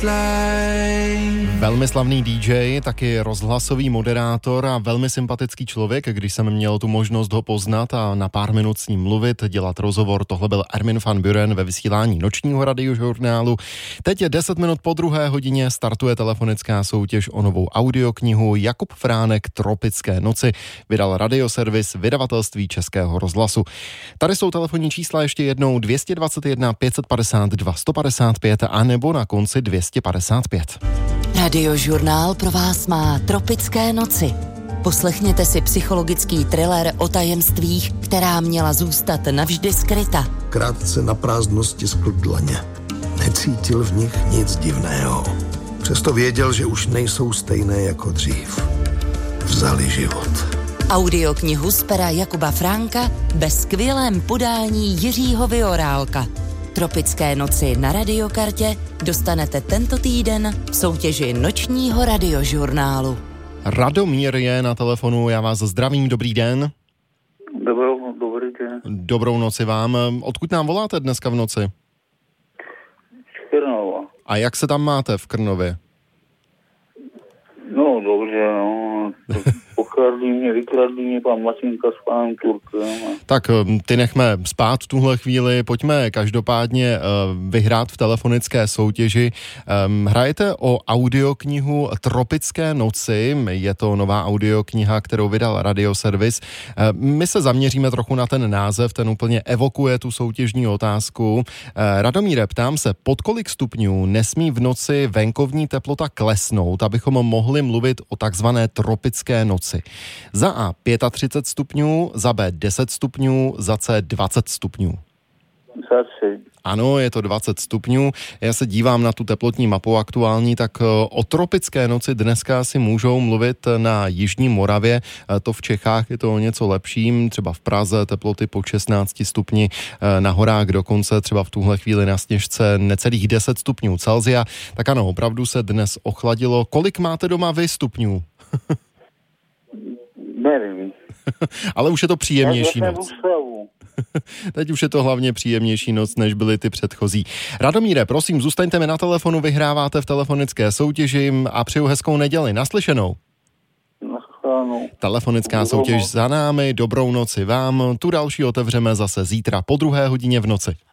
Velmi slavný DJ, taky rozhlasový moderátor a velmi sympatický člověk, když jsem měl tu možnost ho poznat a na pár minut s ním mluvit, dělat rozhovor. Tohle byl Armin van Buuren ve vysílání nočního radiožurnálu. Teď je 10 minut po 2:00, startuje telefonická soutěž o novou audioknihu. Jakub Fránek Tropické noci vydal Radioservis vydavatelství Českého rozhlasu. Tady jsou telefonní čísla ještě jednou 221 552 155 a nebo na konci 255. Radiožurnál pro vás má Tropické noci. Poslechněte si psychologický thriller o tajemstvích, která měla zůstat navždy skryta. Krátce na prázdno stiskl dlaně. Necítil v nich nic divného. Přesto věděl, že už nejsou stejné jako dřív. Vzali život. Audioknihu z pera Jakuba Fránka ve skvělém podání Jiřího Viorálka. Tropické noci na Radiokartě dostanete tento týden v soutěži nočního radiožurnálu. Radomír je na telefonu, já vás zdravím, dobrý den. Dobrý den. Dobrou noci vám. Odkud nám voláte dneska v noci? Z Krnova. A jak se tam máte v Krnově? No, dobře, no. Vykradli mě pan Mašinka s panem Turkem. Tak ty nechme spát v tuhle chvíli, pojďme každopádně vyhrát v telefonické soutěži. Hrajete o audioknihu Tropické noci, je to nová audiokniha, kterou vydal Radioservis. My se zaměříme trochu na ten název, ten úplně evokuje tu soutěžní otázku. Radomíre, ptám se, pod kolik stupňů nesmí v noci venkovní teplota klesnout, abychom mohli mluvit o takzvané tropické noci? Za A 35 stupňů, za B 10 stupňů, za C 20 stupňů. Za C. Ano, je to 20 stupňů. Já se dívám na tu teplotní mapu aktuální, tak o tropické noci dneska si můžou mluvit na jižní Moravě. To v Čechách je to o něco lepším, třeba v Praze teploty po 16 stupni, na horách dokonce třeba v tuhle chvíli na Sněžce necelých 10 stupňů Celsia. Tak ano, opravdu se dnes ochladilo. Kolik máte doma vy stupňů? Nevím. Ale už je to příjemnější noc. Teď už je to hlavně příjemnější noc, než byly ty předchozí. Radomíre, prosím, zůstaňte mi na telefonu, vyhráváte v telefonické soutěži a přeju hezkou neděli. Naslyšenou. Telefonická soutěž za námi, dobrou noci vám. Tu další otevřeme zase zítra po 2:00 v noci.